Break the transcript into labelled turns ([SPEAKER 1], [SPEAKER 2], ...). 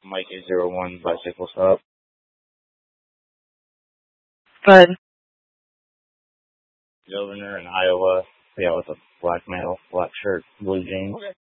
[SPEAKER 1] Mike A01 bicycle stop.
[SPEAKER 2] Good.
[SPEAKER 1] Governor in Iowa. Yeah, with a black male, black shirt, blue jeans.
[SPEAKER 3] Okay.